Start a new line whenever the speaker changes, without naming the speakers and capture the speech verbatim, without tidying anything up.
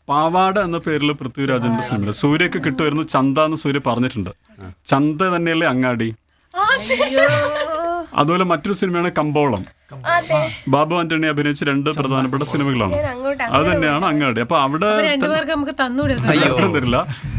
പാവാട എന്ന പേരിൽ പൃഥ്വിരാജിന്റെ സിനിമ സൂര്യക്ക് കിട്ടുമായിരുന്നു ചന്ത എന്ന് സൂര്യ പറഞ്ഞിട്ടുണ്ട്. ചന്ത തന്നെയല്ലേ അങ്ങാടി. അതുപോലെ മറ്റൊരു സിനിമയാണ് കമ്പോളം. ബാബു ആന്റണി അഭിനയിച്ച രണ്ട് പ്രധാനപ്പെട്ട സിനിമകളാണ്. അത് തന്നെയാണ് അങ്ങാടി. അപ്പൊ അവിടെ തരില്ല.